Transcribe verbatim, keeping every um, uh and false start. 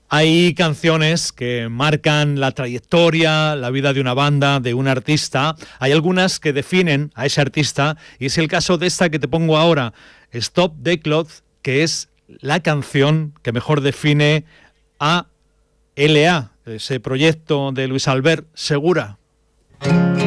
Hay canciones que marcan la trayectoria, la vida de una banda, de un artista. Hay algunas que definen a ese artista y es el caso de esta que te pongo ahora, Stop the Clock, que es la canción que mejor define a L A, ese proyecto de Luis Albert Segura.